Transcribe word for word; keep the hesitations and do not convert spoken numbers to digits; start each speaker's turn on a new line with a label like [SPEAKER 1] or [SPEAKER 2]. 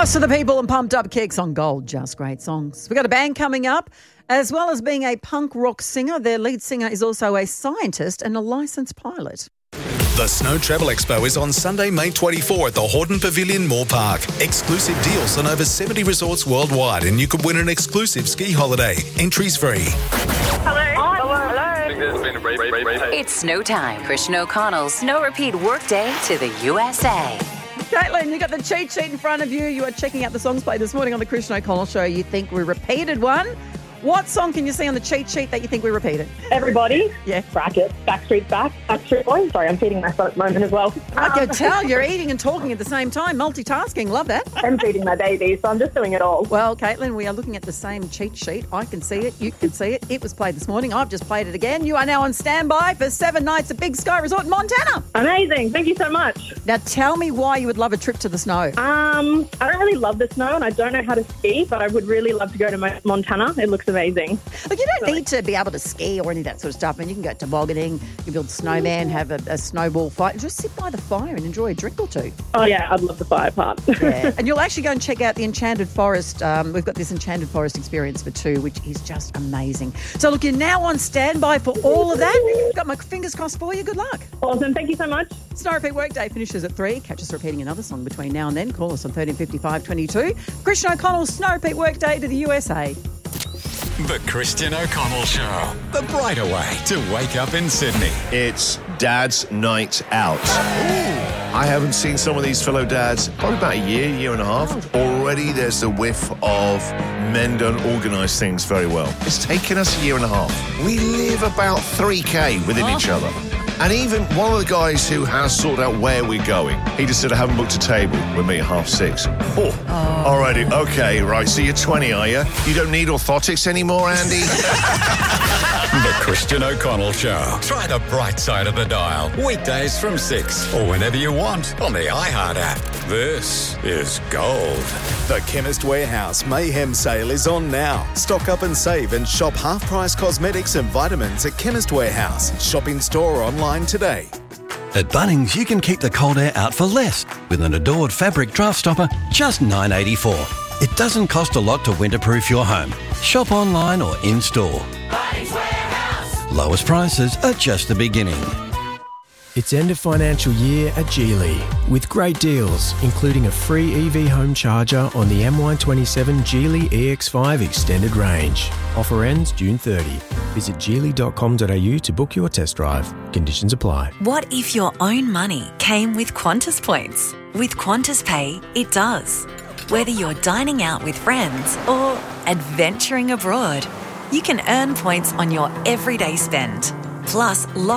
[SPEAKER 1] Boss of the people and pumped up kicks on Gold. Just great songs. We've got a band coming up. As well as being a punk rock singer, their lead singer is also a scientist and a licensed pilot.
[SPEAKER 2] The Snow Travel Expo is on Sunday, May twenty-fourth at the Hordern Pavilion Moore Park. Exclusive deals on over seventy resorts worldwide, and you could win an exclusive ski holiday. Entries free.
[SPEAKER 3] Hello. Hello. Hello.
[SPEAKER 4] It's snow time. Christian O'Connell's Snow Repeat Workday to the U S A.
[SPEAKER 1] Caitlin, you got the cheat sheet in front of you. You are checking out the songs played this morning on the Christian O'Connell Show. You think we repeated one. What song can you see on the cheat sheet that you think we repeated?
[SPEAKER 3] Everybody.
[SPEAKER 1] Yeah.
[SPEAKER 3] Bracket. Backstreet's Back. Backstreet Boys. Sorry, I'm feeding myself at the moment as well.
[SPEAKER 1] I can
[SPEAKER 3] Um,
[SPEAKER 1] tell you're eating and talking at the same time. Multitasking. Love that.
[SPEAKER 3] I'm feeding my baby, so I'm just doing it all.
[SPEAKER 1] Well, Caitlin, we are looking at the same cheat sheet. I can see it. You can see it. It was played this morning. I've just played it again. You are now on standby for seven nights at Big Sky Resort in Montana.
[SPEAKER 3] Amazing. Thank you so much.
[SPEAKER 1] Now, tell me why you would love a trip to the snow.
[SPEAKER 3] Um, I don't really love the snow and I don't know how to ski, but I would really love to go to Mo- Montana. It looks amazing.
[SPEAKER 1] Look, you don't need to be able to ski or any of that sort of stuff. And you can go tobogganing, you build snowman, have a, a snowball fight, just sit by the fire and enjoy a drink or two.
[SPEAKER 3] Oh, yeah, I'd love the fire part.
[SPEAKER 1] Yeah. And you'll actually go and check out the Enchanted Forest. Um, we've got this Enchanted Forest experience for two, which is just amazing. So, look, you're now on standby for all of that. Got my fingers crossed for you. Good luck.
[SPEAKER 3] Awesome. Thank you so much.
[SPEAKER 1] Snow Repeat Workday finishes at three. Catch us repeating another song between now and then. Call us on thirteen fifty-five twenty-two. Christian O'Connell's Snow Repeat Workday to the U S A.
[SPEAKER 5] The Christian O'Connell Show. The brighter way to wake up in Sydney.
[SPEAKER 6] It's Dad's Night Out. I haven't seen some of these fellow dads probably about a year, year and a half. Already there's the whiff of men don't organise things very well. It's taken us a year and a half. We live about three K within each other. And even one of the guys who has sorted out where we're going, he just said, I haven't booked a table with me at half six. Oh, oh. Alrighty, okay, right, so you're twenty, are you? You don't need orthotics anymore, Andy?
[SPEAKER 5] The Christian O'Connell Show. Try the bright side of the dial. Weekdays from six or whenever you want on the iHeart app. This is Gold.
[SPEAKER 2] The Chemist Warehouse Mayhem Sale is on now. Stock up and save and shop half-price cosmetics and vitamins at Chemist Warehouse. Shop in store or online today.
[SPEAKER 7] At Bunnings, you can keep the cold air out for less with an Adored fabric draft stopper, just nine dollars eighty-four. It doesn't cost a lot to winterproof your home. Shop online or in-store. Bunnings Warehouse. Lowest prices are just the beginning.
[SPEAKER 8] It's end of financial year at Geely with great deals, including a free E V home charger on the M Y twenty-seven Geely E X five Extended Range. Offer ends June thirtieth. Visit geely dot com dot a u to book your test drive. Conditions apply.
[SPEAKER 9] What if your own money came with Qantas points? With Qantas Pay, it does. Whether you're dining out with friends or adventuring abroad, you can earn points on your everyday spend. Plus, lots